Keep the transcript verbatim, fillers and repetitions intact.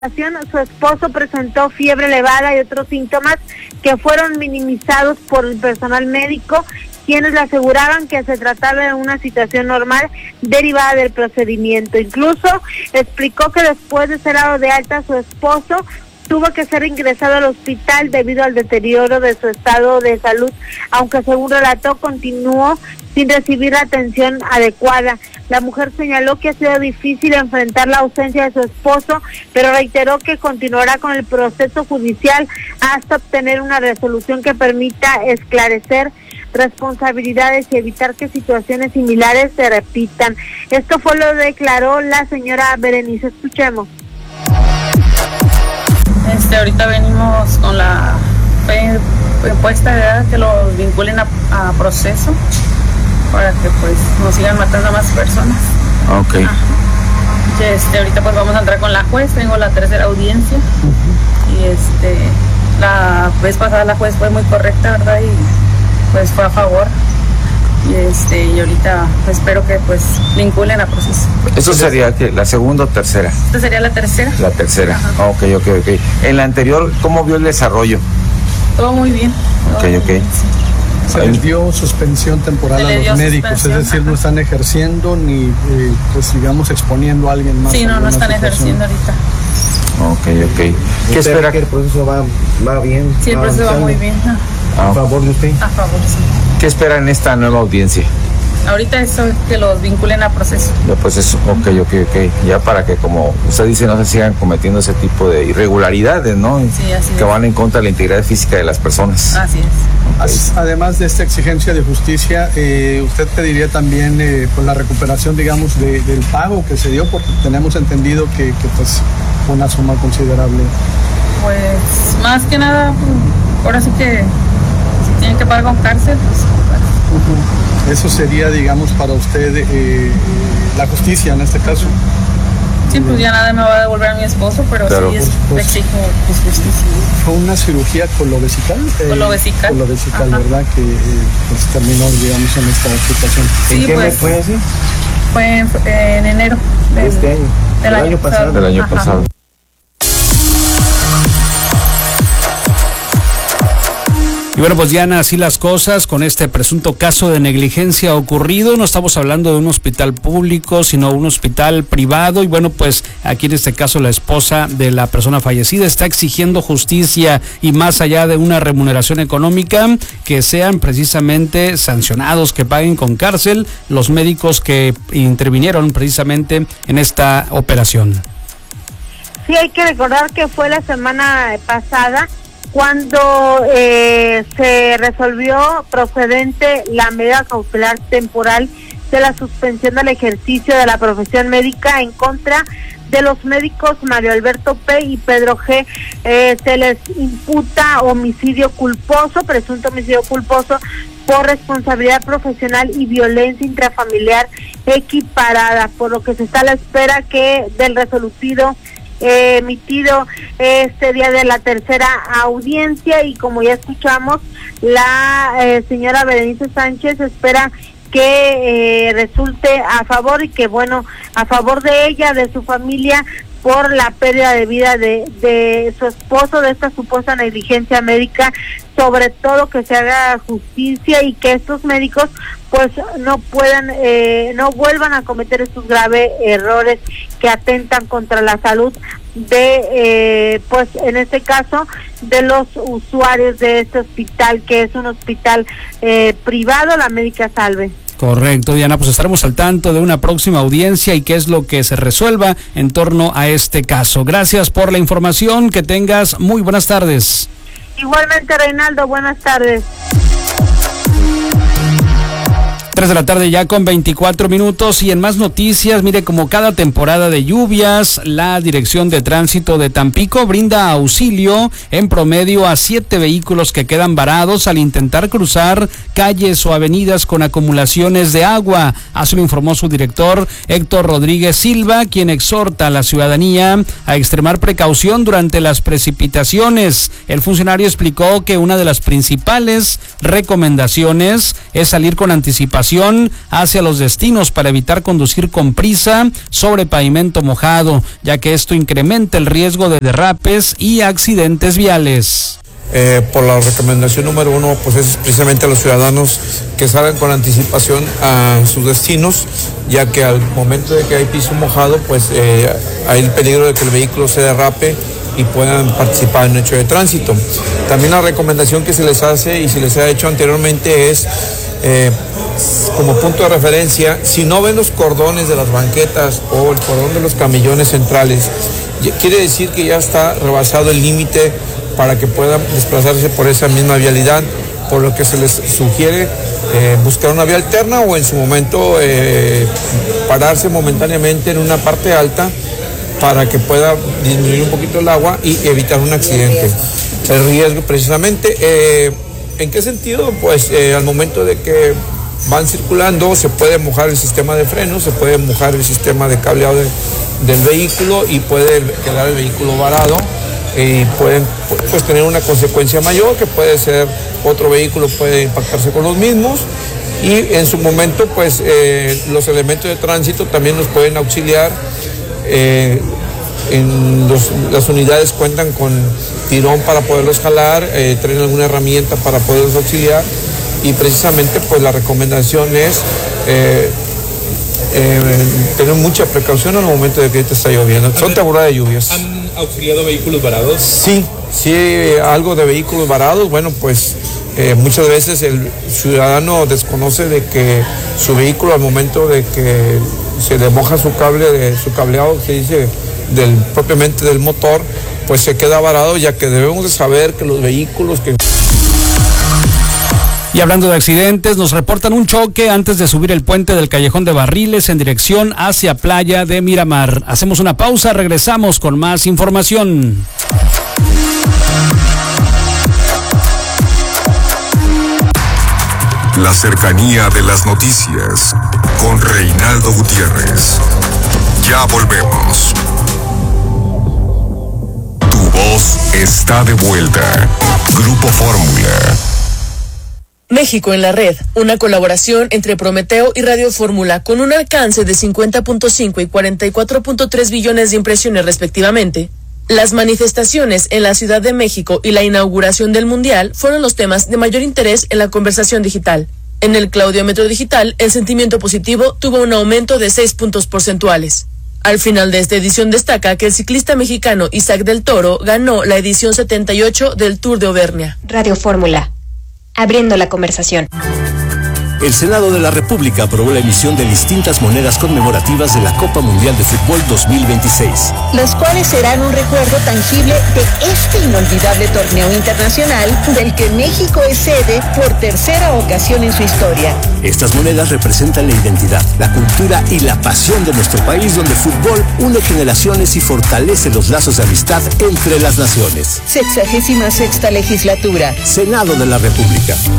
Su esposo presentó fiebre elevada y otros síntomas que fueron minimizados por el personal médico, quienes le aseguraban que se trataba de una situación normal derivada del procedimiento. Incluso explicó que después de ser dado de alta, su esposo tuvo que ser ingresado al hospital debido al deterioro de su estado de salud, aunque según relató continuó sin recibir la atención adecuada. La mujer señaló que ha sido difícil enfrentar la ausencia de su esposo, pero reiteró que continuará con el proceso judicial hasta obtener una resolución que permita esclarecer responsabilidades y evitar que situaciones similares se repitan. Esto fue lo que declaró la señora Berenice. Escuchemos. Este, ahorita venimos con la propuesta de que los vinculen a, a proceso para que pues nos sigan matando a más personas. Ok. Este, ahorita pues vamos a entrar con la juez, tengo la tercera audiencia. Uh-huh. Y este, la vez pasada la juez fue muy correcta, ¿verdad? Y pues fue a favor. Y este, y ahorita pues, espero que pues vinculen a proceso. ¿Eso sería que la segunda o tercera? Esta sería la tercera. La tercera. Ajá. Ok, ok, ok. En la anterior, ¿cómo vio el desarrollo? Todo muy bien. Todo ok, muy ok. Bien, sí. Se les dio suspensión temporal a los médicos, es decir, ajá. no están ejerciendo ni, eh, pues digamos, exponiendo a alguien más. Sí, no, no están situación. ejerciendo ahorita. Ok, ok. ¿Qué espera? Que el proceso va, va bien. Sí, el proceso va muy bien. ¿A favor de usted? A favor, sí. ¿Qué espera en esta nueva audiencia? Ahorita eso, que los vinculen a proceso. Ya, pues eso, ok, ok, ok. Ya para que, como usted dice, no se sigan cometiendo ese tipo de irregularidades, ¿no? Sí, así que es. van en contra de la integridad física de las personas. Así es. Okay. Además de esta exigencia de justicia, eh, usted pediría también eh, por la recuperación, digamos, de, del pago que se dio, porque tenemos entendido que, que pues fue una suma considerable. Pues más que nada, ahora sí que si tienen que pagar con cárcel, pues uh-huh. Eso sería, digamos, para usted eh, la justicia en este caso. Sí, pues ya nada me va a devolver a mi esposo, pero claro, sí es, pues, exijo pues, justicia. Fue una cirugía colobesical. Eh, colobesical. Colobesical, ¿verdad? Que eh, pues terminó, digamos, en esta situación. Sí, ¿En qué pues, mes fue así? Fue en, en enero. De este año. Del año, año pasado. Del año Ajá. pasado. Y bueno, pues Diana, así las cosas con este presunto caso de negligencia ocurrido. No estamos hablando de un hospital público, sino un hospital privado. Y bueno, pues aquí en este caso la esposa de la persona fallecida está exigiendo justicia y más allá de una remuneración económica, que sean precisamente sancionados, que paguen con cárcel los médicos que intervinieron precisamente en esta operación. Sí, hay que recordar que fue la semana pasada cuando eh, se resolvió procedente la medida cautelar temporal de la suspensión del ejercicio de la profesión médica en contra de los médicos Mario Alberto P. y Pedro G. Eh, se les imputa homicidio culposo, presunto homicidio culposo por responsabilidad profesional y violencia intrafamiliar equiparada, por lo que se está a la espera que del resolutivo Eh, emitido este día de la tercera audiencia. Y como ya escuchamos, la eh, señora Berenice Sánchez espera que eh, resulte a favor y que bueno, a favor de ella, de su familia, por la pérdida de vida de, de su esposo, de esta supuesta negligencia médica, sobre todo que se haga justicia y que estos médicos pues no puedan, eh, no vuelvan a cometer estos graves errores que atentan contra la salud de, eh, pues en este caso, de los usuarios de este hospital, que es un hospital eh, privado, la Médica Salve. Correcto, Diana, pues estaremos al tanto de una próxima audiencia y qué es lo que se resuelva en torno a este caso. Gracias por la información, que tengas muy buenas tardes. Igualmente, Reinaldo, buenas tardes. tres de la tarde ya con veinticuatro minutos. Y en más noticias, mire, como cada temporada de lluvias, la Dirección de Tránsito de Tampico brinda auxilio en promedio a siete vehículos que quedan varados al intentar cruzar calles o avenidas con acumulaciones de agua. Así lo informó su director, Héctor Rodríguez Silva, quien exhorta a la ciudadanía a extremar precaución durante las precipitaciones. El funcionario explicó que una de las principales recomendaciones es salir con anticipación circulación hacia los destinos para evitar conducir con prisa sobre pavimento mojado, ya que esto incrementa el riesgo de derrapes y accidentes viales. Eh, por la recomendación número uno, pues es precisamente a los ciudadanos que salgan con anticipación a sus destinos, ya que al momento de que hay piso mojado, pues eh, hay el peligro de que el vehículo se derrape y puedan participar en un hecho de tránsito. También la recomendación que se les hace y se les ha hecho anteriormente es, eh, como punto de referencia, si no ven los cordones de las banquetas o el cordón de los camellones centrales, quiere decir que ya está rebasado el límite para que puedan desplazarse por esa misma vialidad, por lo que se les sugiere eh, buscar una vía alterna o en su momento eh, pararse momentáneamente en una parte alta para que pueda disminuir un poquito el agua y evitar un accidente. El riesgo precisamente, eh, ¿en qué sentido? Pues eh, al momento de que van circulando se puede mojar el sistema de freno, se puede mojar el sistema de cableado de, del vehículo y puede quedar el vehículo varado. Y pueden pues tener una consecuencia mayor, que puede ser otro vehículo puede impactarse con los mismos, y en su momento pues eh, los elementos de tránsito también nos pueden auxiliar. Eh, en los, las unidades cuentan con tirón para poderlos jalar, eh, traen alguna herramienta para poderlos auxiliar, y precisamente pues la recomendación es eh, eh, tener mucha precaución al momento de que te está lloviendo. Son temporada de lluvias. ¿Han auxiliado vehículos varados? Sí, sí, algo de vehículos varados. Bueno, pues eh, muchas veces el ciudadano desconoce de que su vehículo, al momento de que se le moja su cable, de su cableado, se dice del propiamente del motor, pues se queda varado, ya que debemos de saber que los vehículos que... Y hablando de accidentes, nos reportan un choque antes de subir el puente del Callejón de Barriles en dirección hacia Playa de Miramar. Hacemos una pausa, regresamos con más información. La cercanía de las noticias con Reinaldo Gutiérrez. Ya volvemos. Tu voz está de vuelta. Grupo Fórmula. México en la red, una colaboración entre Prometeo y Radio Fórmula con un alcance de cincuenta punto cinco y cuarenta y cuatro punto tres billones de impresiones respectivamente. Las manifestaciones en la Ciudad de México y la inauguración del Mundial fueron los temas de mayor interés en la conversación digital. En el Claudiómetro Digital, el sentimiento positivo tuvo un aumento de seis puntos porcentuales. Al final de esta edición destaca que el ciclista mexicano Isaac del Toro ganó la edición setenta y ocho del Tour de Auvernia. Radio Fórmula, abriendo la conversación. El Senado de la República aprobó la emisión de distintas monedas conmemorativas de la Copa Mundial de Fútbol dos mil veintiséis. Los cuales serán un recuerdo tangible de este inolvidable torneo internacional del que México es sede por tercera ocasión en su historia. Estas monedas representan la identidad, la cultura y la pasión de nuestro país, donde el fútbol une generaciones y fortalece los lazos de amistad entre las naciones. Sexagésima sexta legislatura. Senado de la República.